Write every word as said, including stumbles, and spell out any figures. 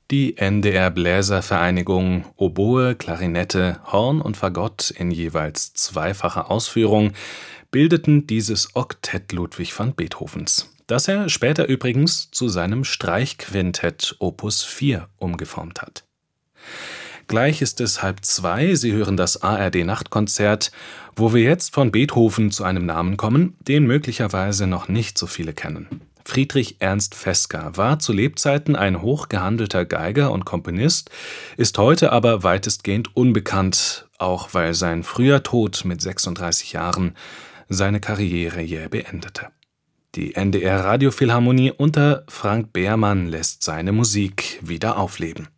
Die N D R-Bläservereinigung Oboe, Klarinette, Horn und Fagott in jeweils zweifacher Ausführung bildeten dieses Oktett Ludwig van Beethovens, das er später übrigens zu seinem Streichquintett Opus vier umgeformt hat. Gleich ist es halb zwei, Sie hören das A R D-Nachtkonzert, wo wir jetzt von Beethoven zu einem Namen kommen, den möglicherweise noch nicht so viele kennen. Friedrich Ernst Vesper war zu Lebzeiten ein hochgehandelter Geiger und Komponist, ist heute aber weitestgehend unbekannt, auch weil sein früher Tod mit sechsunddreißig Jahren seine Karriere jäh beendete. Die N D R Radiophilharmonie unter Frank Behrmann lässt seine Musik wieder aufleben.